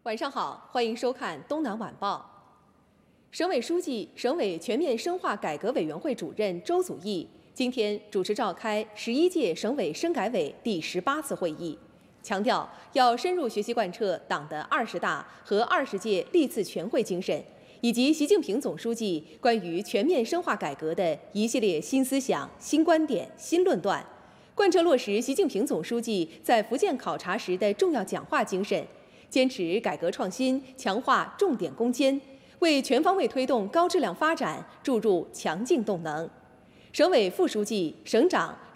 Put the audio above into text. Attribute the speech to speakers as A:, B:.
A: 晚上好，欢迎收看《东南晚报》。省委书记、省委全面深化改革委员会主任周祖义今天主持召开11届省委深改委第18次会议，强调要深入学习贯彻党的20大和20届历次全会精神，以及习近平总书记关于全面深化改革的一系列新思想、新观点、新论断，贯彻落实习近平总书记在福建考察时的重要讲话精神，坚持改革创新，强化重点攻坚，为全方位推动高质量发展注入强劲动能。省委副书记、省长、